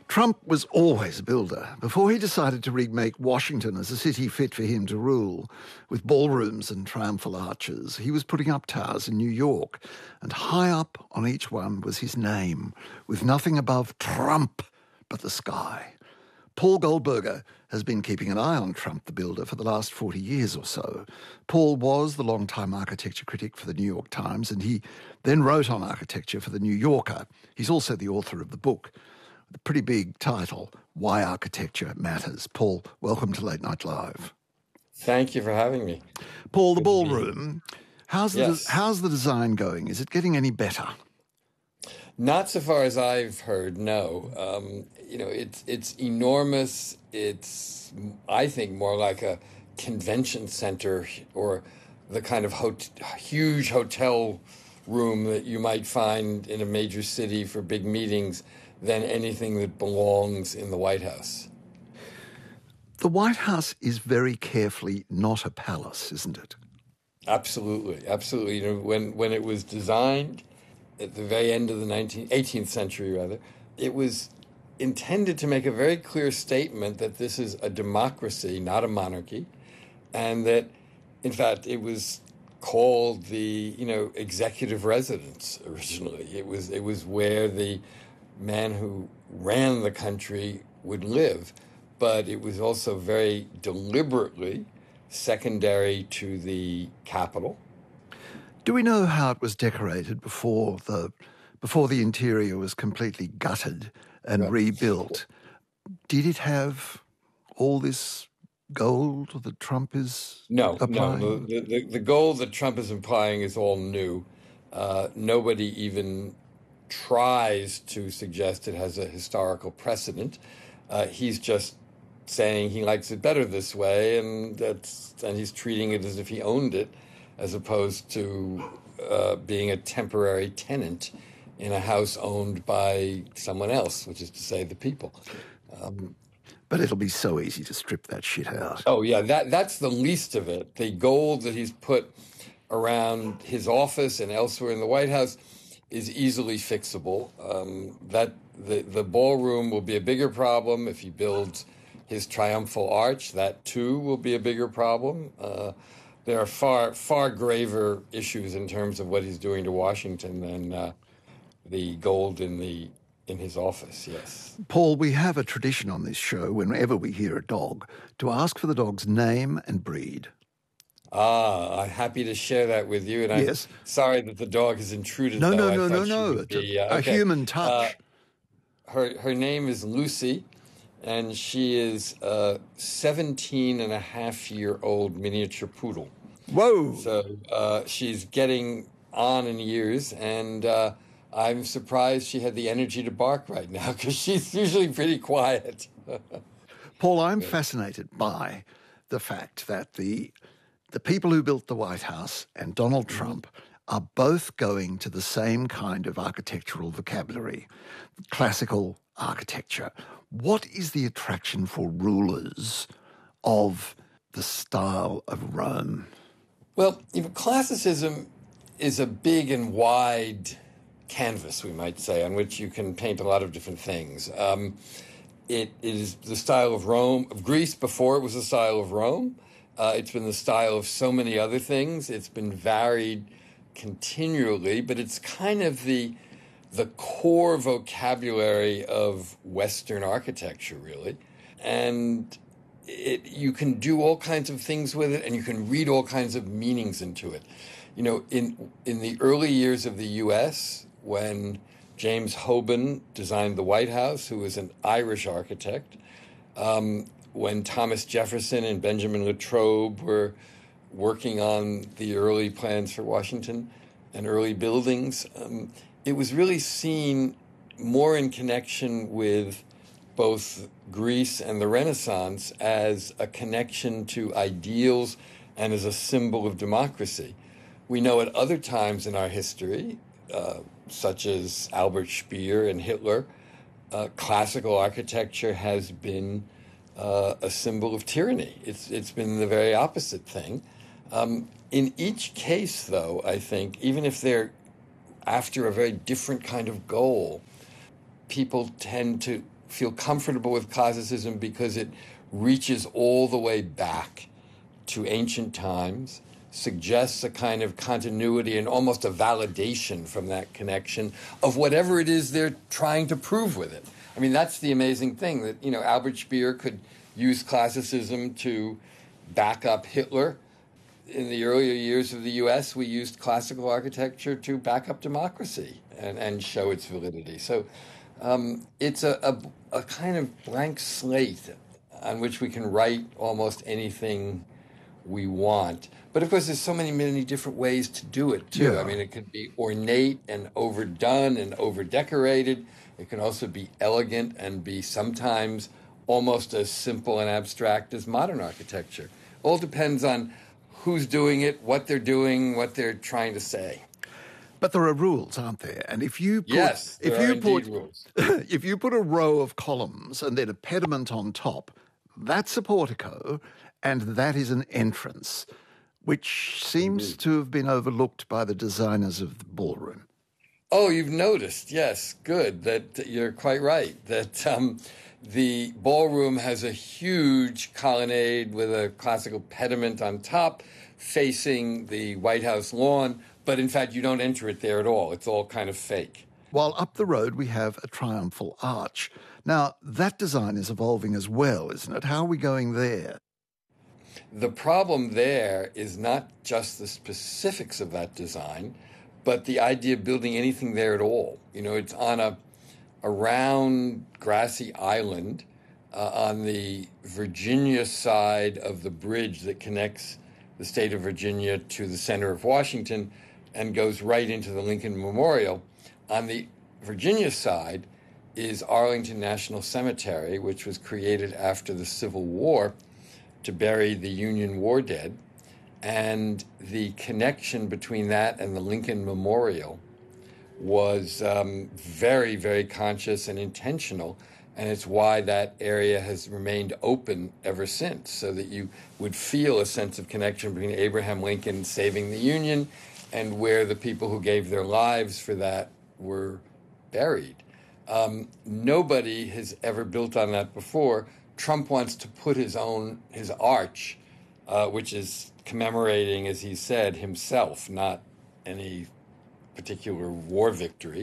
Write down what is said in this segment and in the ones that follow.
Trump was always a builder. Before he decided to remake Washington as a city fit for him to rule, with ballrooms and triumphal arches, he was putting up towers in New York, and high up on each one was his name, with nothing above Trump but the sky. Paul Goldberger has been keeping an eye on Trump the Builder for the last 40 years or so. Paul was the longtime architecture critic for the New York Times, and he then wrote on architecture for the New Yorker. He's also the author of the book, the pretty big title, Why Architecture Matters. Paul, welcome to Late Night Live. Thank you for having me. Paul, the ballroom, how's the design going? Is it getting any better? Not so far as I've heard, no. It's enormous. It's, I think, more like a convention center or the kind of huge hotel room that you might find in a major city for big meetings than anything that belongs in the White House. The White House is very carefully not a palace, isn't it? Absolutely, absolutely. When it was designed at the very end of the 18th century, it was intended to make a very clear statement that this is a democracy, not a monarchy, and that, in fact, it was called the executive residence originally. It was where the man who ran the country would live, but it was also very deliberately secondary to the Capitol. Do we know how it was decorated before the interior was completely gutted and rebuilt? Did it have all this gold that Trump is applying? No. The gold that Trump is implying is all new. Nobody even tries to suggest it has a historical precedent. He's just saying he likes it better this way, and he's treating it as if he owned it, as opposed to being a temporary tenant in a house owned by someone else, which is to say the people. But it'll be so easy to strip that shit out. Oh, yeah, that's the least of it. The gold that he's put around his office and elsewhere in the White House is easily fixable. The ballroom will be a bigger problem if he builds his triumphal arch. That, too, will be a bigger problem. There are far graver issues in terms of what he's doing to Washington than the gold in his office, yes. Paul, we have a tradition on this show, whenever we hear a dog, to ask for the dog's name and breed. I'm happy to share that with you, and yes. I'm sorry that the dog has intruded. No. A human touch. Her name is Lucy, and she is a 17-and-a-half-year-old miniature poodle. Whoa! So she's getting on in years, and I'm surprised she had the energy to bark right now, because she's usually pretty quiet. Paul, I'm fascinated by the fact that the people who built the White House and Donald Trump are both going to the same kind of architectural vocabulary, classical architecture. What is the attraction for rulers of the style of Rome? Well, classicism is a big and wide canvas, we might say, on which you can paint a lot of different things. It is the style of Greece before it was the style of Rome. It's been the style of so many other things. It's been varied continually, but it's kind of the core vocabulary of Western architecture, really. And you can do all kinds of things with it, and you can read all kinds of meanings into it. In the early years of the U.S., when James Hoban designed the White House, who was an Irish architect, when Thomas Jefferson and Benjamin Latrobe were working on the early plans for Washington and early buildings, it was really seen more in connection with both Greece and the Renaissance as a connection to ideals and as a symbol of democracy. We know at other times in our history, such as Albert Speer and Hitler, classical architecture has been a symbol of tyranny. It's been the very opposite thing. In each case, though, I think, even if they're after a very different kind of goal, people tend to feel comfortable with classicism because it reaches all the way back to ancient times, suggests a kind of continuity and almost a validation from that connection of whatever it is they're trying to prove with it. I mean, that's the amazing thing that, Albert Speer could use classicism to back up Hitler. In the earlier years of the U.S., we used classical architecture to back up democracy and show its validity. So it's a kind of blank slate on which we can write almost anything we want. But of course, there's so many different ways to do it, too. Yeah. I mean, it could be ornate and overdone and over-decorated. It can also be elegant and be sometimes almost as simple and abstract as modern architecture. All depends on who's doing it, what they're doing, what they're trying to say. But there are rules, aren't there? And if you put, Yes, there are indeed rules. If you put a row of columns and then a pediment on top, that's a portico, and that is an entrance, which seems to have been overlooked by the designers of the ballroom. Oh, you've noticed, yes, good, that you're quite right, that the ballroom has a huge colonnade with a classical pediment on top facing the White House lawn, but in fact you don't enter it there at all. It's all kind of fake. While up the road we have a triumphal arch. Now, that design is evolving as well, isn't it? How are we going there? The problem there is not just the specifics of that design, but the idea of building anything there at all. It's on a round grassy island on the Virginia side of the bridge that connects the state of Virginia to the center of Washington and goes right into the Lincoln Memorial. On the Virginia side is Arlington National Cemetery, which was created after the Civil War to bury the Union war dead. And the connection between that and the Lincoln Memorial was very, very conscious and intentional. And it's why that area has remained open ever since, so that you would feel a sense of connection between Abraham Lincoln saving the Union and where the people who gave their lives for that were buried. Nobody has ever built on that before. Trump wants to put his arch, which is commemorating, as he said, himself, not any particular war victory,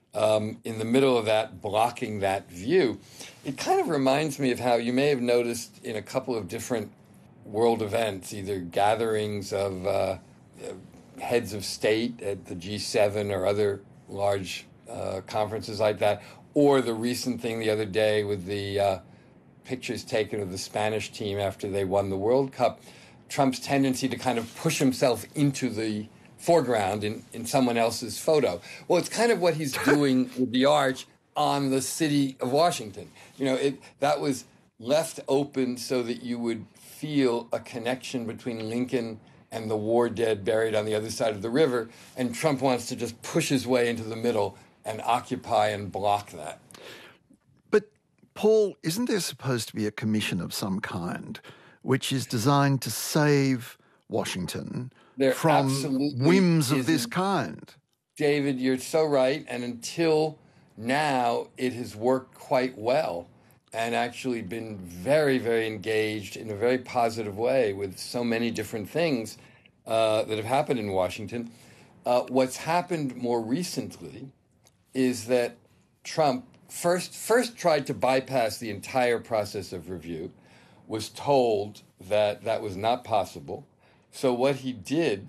in the middle of that, blocking that view. It kind of reminds me of how you may have noticed in a couple of different world events, either gatherings of heads of state at the G7 or other large conferences like that, or the recent thing the other day with the pictures taken of the Spanish team after they won the World Cup, Trump's tendency to kind of push himself into the foreground in someone else's photo. Well, it's kind of what he's doing with the arch on the city of Washington. That was left open so that you would feel a connection between Lincoln and the war dead buried on the other side of the river, and Trump wants to just push his way into the middle and occupy and block that. But, Paul, isn't there supposed to be a commission of some kind which is designed to save Washington from whims of this kind? David, you're so right. And until now, it has worked quite well and actually been very, very engaged in a very positive way with so many different things that have happened in Washington. What's happened more recently is that Trump first tried to bypass the entire process of review, was told that that was not possible. So what he did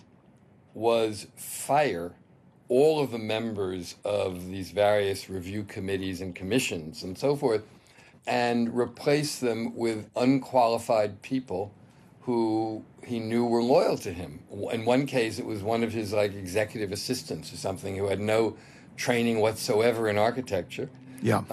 was fire all of the members of these various review committees and commissions and so forth, and replace them with unqualified people who he knew were loyal to him. In one case, it was one of his executive assistants or something who had no training whatsoever in architecture. Yeah.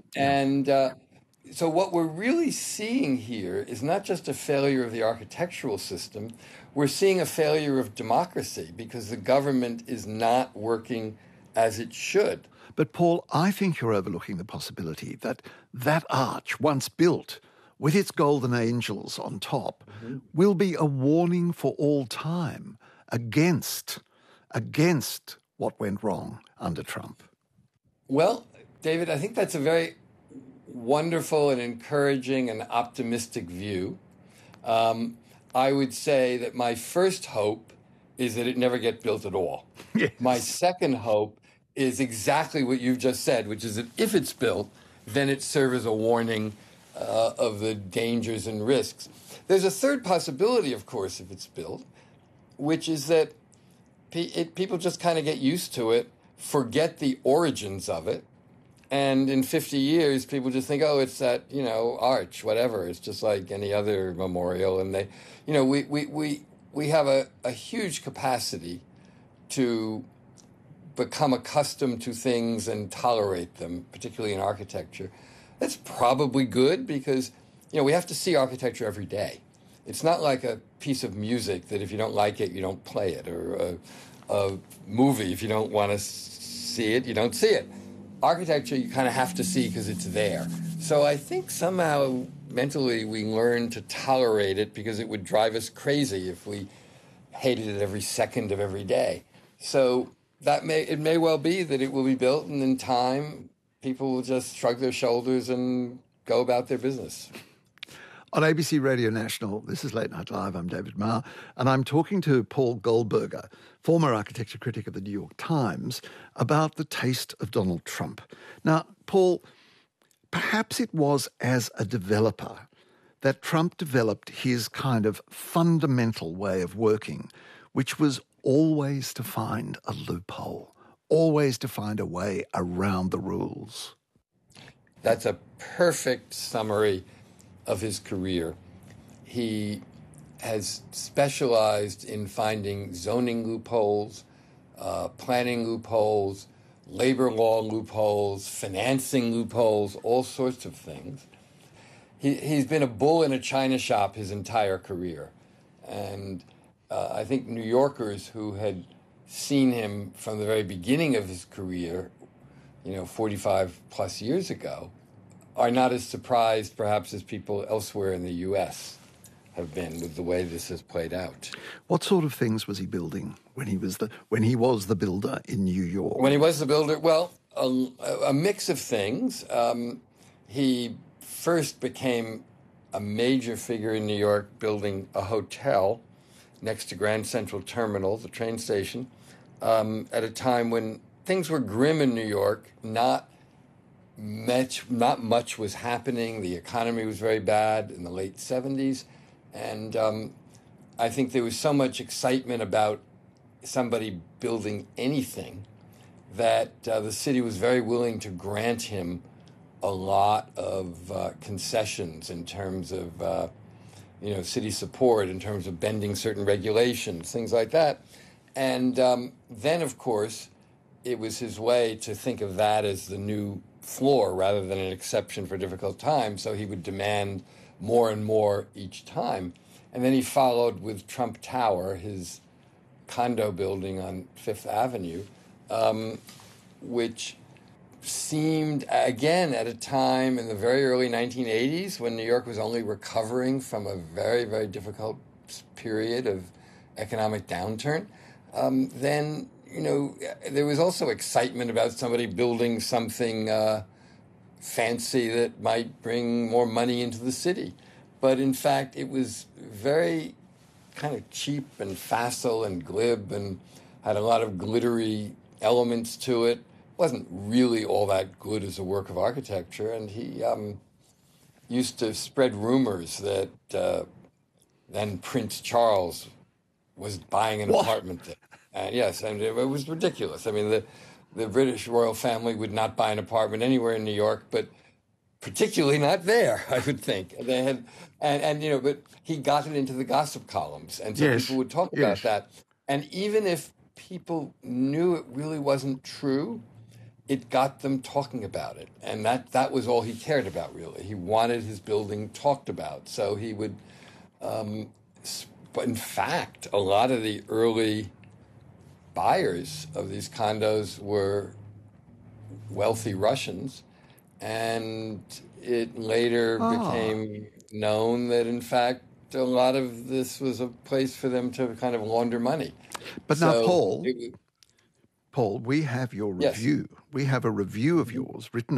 So what we're really seeing here is not just a failure of the architectural system, we're seeing a failure of democracy because the government is not working as it should. But, Paul, I think you're overlooking the possibility that that arch, once built, with its golden angels on top, will be a warning for all time against what went wrong under Trump. Well, David, I think that's a very wonderful and encouraging and optimistic view. I would say that my first hope is that it never get built at all. Yes. My second hope is exactly what you've just said, which is that if it's built, then it serves as a warning of the dangers and risks. There's a third possibility, of course, if it's built, which is that people just kind of get used to it, forget the origins of it, and in 50 years, people just think, oh, it's that, arch, whatever. It's just like any other memorial. And they, we have a huge capacity to become accustomed to things and tolerate them, particularly in architecture. That's probably good because, we have to see architecture every day. It's not like a piece of music that if you don't like it, you don't play it, or a movie, if you don't want to see it, you don't see it. Architecture, you kind of have to see because it's there. So I think somehow mentally we learn to tolerate it because it would drive us crazy if we hated it every second of every day. So it may well be that it will be built, and in time, people will just shrug their shoulders and go about their business. On ABC Radio National, this is Late Night Live. I'm David Marr, and I'm talking to Paul Goldberger, former architecture critic of the New York Times, about the taste of Donald Trump. Now, Paul, perhaps it was as a developer that Trump developed his kind of fundamental way of working, which was always to find a loophole, always to find a way around the rules. That's a perfect summary of his career. He has specialized in finding zoning loopholes, planning loopholes, labor law loopholes, financing loopholes, all sorts of things. He's been a bull in a china shop his entire career. And I think New Yorkers who had seen him from the very beginning of his career, 45 plus years ago, are not as surprised, perhaps, as people elsewhere in the U.S. have been with the way this has played out. What sort of things was he building when he was the builder in New York? When he was the builder, well, a mix of things. He first became a major figure in New York building a hotel next to Grand Central Terminal, the train station, at a time when things were grim in New York, not much was happening. The economy was very bad in the late 70s. And I think there was so much excitement about somebody building anything that the city was very willing to grant him a lot of concessions in terms of, city support, in terms of bending certain regulations, things like that. And then, of course, it was his way to think of that as the new floor rather than an exception for difficult times, so he would demand more and more each time. And then he followed with Trump Tower, his condo building on Fifth Avenue, which seemed, again, at a time in the very early 1980s when New York was only recovering from a very, very difficult period of economic downturn. Then there was also excitement about somebody building something fancy that might bring more money into the city. But in fact, it was very kind of cheap and facile and glib and had a lot of glittery elements to it. Wasn't really all that good as a work of architecture. And he used to spread rumors that then Prince Charles was buying an apartment there. Yes, and it was ridiculous. I mean, the British royal family would not buy an apartment anywhere in New York, but particularly not there, I would think. They had, but he got it into the gossip columns, and so people would talk about that. And even if people knew it really wasn't true, it got them talking about it, and that was all he cared about, really. He wanted his building talked about, so he would. But in fact, a lot of the early buyers of these condos were wealthy Russians, and it later became known that, in fact, a lot of this was a place for them to kind of launder money. But now, Paul, we have your review. Yes. We have a review of yours written